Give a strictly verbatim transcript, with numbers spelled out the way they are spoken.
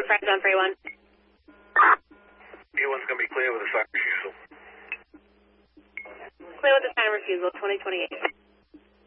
Friends on three one. E one's going to be clear with a sign refusal. Clear with a sign refusal, twenty twenty-eight.